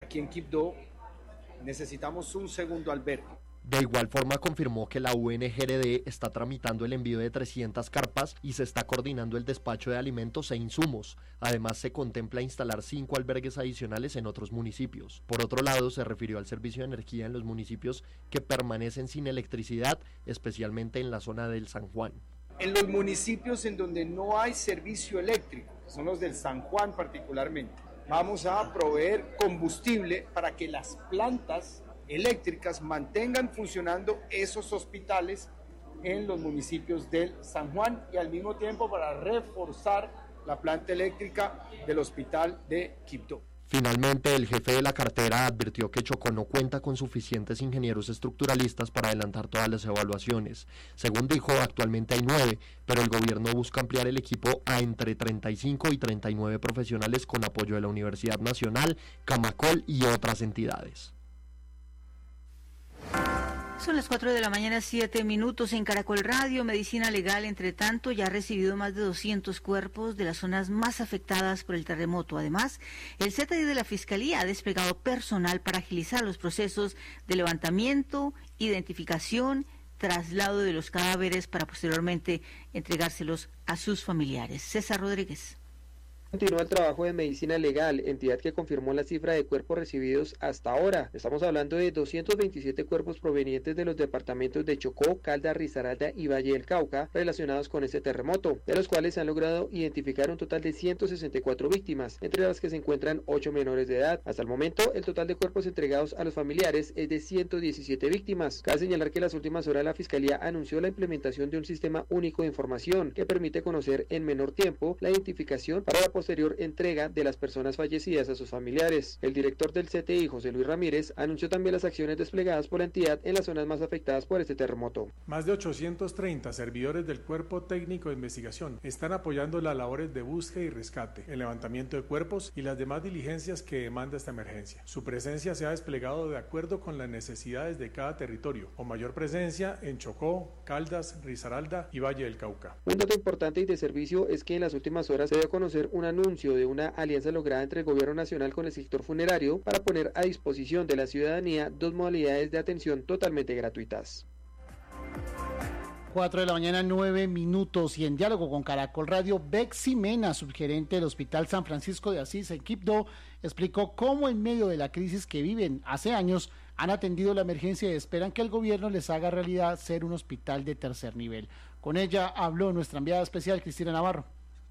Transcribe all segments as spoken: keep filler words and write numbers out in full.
Aquí en Quibdó necesitamos un segundo albergue. De igual forma confirmó que la U N G R D está tramitando el envío de trescientas carpas y se está coordinando el despacho de alimentos e insumos. Además se contempla instalar cinco albergues adicionales en otros municipios. Por otro lado, se refirió al servicio de energía en los municipios que permanecen sin electricidad, especialmente en la zona del San Juan. En los municipios en donde no hay servicio eléctrico, que son los del San Juan particularmente, vamos a proveer combustible para que las plantas eléctricas mantengan funcionando esos hospitales en los municipios del San Juan y al mismo tiempo para reforzar la planta eléctrica del hospital de Quibdó. Finalmente, el jefe de la cartera advirtió que Chocó no cuenta con suficientes ingenieros estructuralistas para adelantar todas las evaluaciones. Según dijo, actualmente hay nueve, pero el gobierno busca ampliar el equipo a entre treinta y cinco y treinta y nueve profesionales con apoyo de la Universidad Nacional, Camacol y otras entidades. Son las cuatro de la mañana, siete minutos en Caracol Radio. Medicina Legal, entre tanto, ya ha recibido más de doscientos cuerpos de las zonas más afectadas por el terremoto. Además, el C T I de la Fiscalía ha desplegado personal para agilizar los procesos de levantamiento, identificación, traslado de los cadáveres para posteriormente entregárselos a sus familiares. César Rodríguez. Continúa el trabajo de Medicina Legal, entidad que confirmó la cifra de cuerpos recibidos hasta ahora. Estamos hablando de doscientos veintisiete cuerpos provenientes de los departamentos de Chocó, Caldas, Risaralda y Valle del Cauca relacionados con este terremoto, de los cuales se han logrado identificar un total de ciento sesenta y cuatro víctimas, entre las que se encuentran ocho menores de edad. Hasta el momento, el total de cuerpos entregados a los familiares es de ciento diecisiete víctimas. Cabe señalar que en las últimas horas la Fiscalía anunció la implementación de un sistema único de información que permite conocer en menor tiempo la identificación para la posterior entrega de las personas fallecidas a sus familiares. El director del C T I, José Luis Ramírez, anunció también las acciones desplegadas por la entidad en las zonas más afectadas por este terremoto. Más de ochocientos treinta servidores del Cuerpo Técnico de Investigación están apoyando las labores de búsqueda y rescate, el levantamiento de cuerpos y las demás diligencias que demanda esta emergencia. Su presencia se ha desplegado de acuerdo con las necesidades de cada territorio, con mayor presencia en Chocó, Caldas, Risaralda y Valle del Cauca. Un dato importante y de servicio es que en las últimas horas se dio a conocer un anuncio de una alianza lograda entre el gobierno nacional con el sector funerario para poner a disposición de la ciudadanía dos modalidades de atención totalmente gratuitas. cuatro de la mañana, nueve minutos, y en diálogo con Caracol Radio, Bexy Mena, subgerente del Hospital San Francisco de Asís en Quibdó, explicó cómo en medio de la crisis que viven hace años han atendido la emergencia y esperan que el gobierno les haga realidad ser un hospital de tercer nivel. Con ella habló nuestra enviada especial, Cristina Navarro.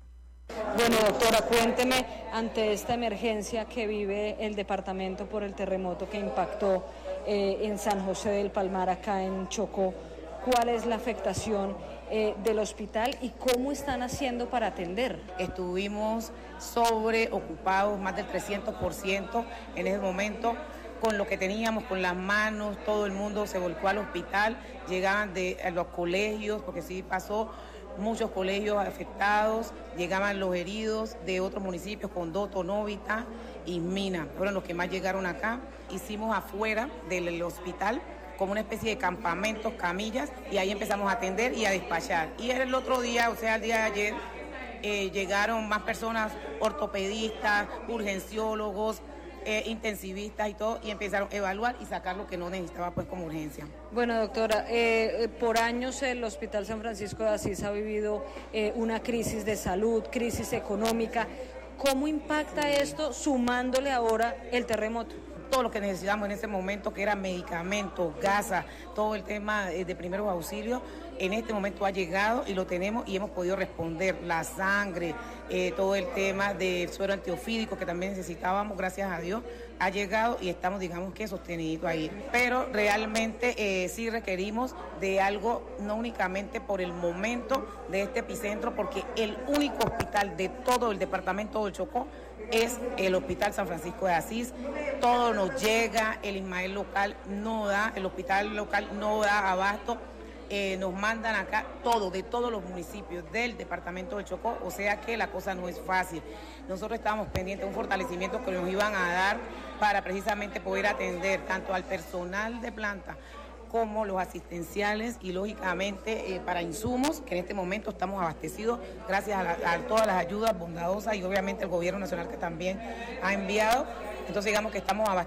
Bueno, doctora, cuénteme, ante esta emergencia que vive el departamento por el terremoto que impactó eh, en San José del Palmar, acá en Chocó, ¿cuál es la afectación eh, del hospital y cómo están haciendo para atender? Estuvimos sobreocupados, más del trescientos por ciento en ese momento, con lo que teníamos, con las manos, todo el mundo se volcó al hospital, llegaban de a los colegios, porque sí pasó, muchos colegios afectados, llegaban los heridos de otros municipios, Condoto, Novita y Mina, fueron los que más llegaron acá. Hicimos afuera del hospital como una especie de campamentos, camillas, y ahí empezamos a atender y a despachar. Y el otro día, o sea, el día de ayer, eh, llegaron más personas, ortopedistas, urgenciólogos, Eh, intensivistas y todo, y empezaron a evaluar y sacar lo que no necesitaba pues como urgencia. Bueno, doctora, eh, por años el Hospital San Francisco de Asís ha vivido eh, una crisis de salud, crisis económica. ¿Cómo impacta esto sumándole ahora el terremoto? Todo lo que necesitamos en ese momento, que eran medicamentos, gasas, todo el tema de primeros auxilios, en este momento ha llegado y lo tenemos y hemos podido responder. La sangre, eh, todo el tema de suero antiofídico que también necesitábamos, gracias a Dios, ha llegado y estamos, digamos que sostenidos ahí. Pero realmente eh, sí requerimos de algo, no únicamente por el momento de este epicentro, porque el único hospital de todo el departamento del Chocó es el Hospital San Francisco de Asís. Todo nos llega, el Ismael local no da, el hospital local no da abasto. Eh, nos mandan acá todo, de todos los municipios del departamento del Chocó, o sea que la cosa no es fácil. Nosotros estábamos pendientes de un fortalecimiento que nos iban a dar para precisamente poder atender tanto al personal de planta como los asistenciales y lógicamente eh, para insumos, que en este momento estamos abastecidos gracias a, la, a todas las ayudas bondadosas y obviamente el gobierno nacional que también ha enviado. Entonces digamos que estamos abastecidos.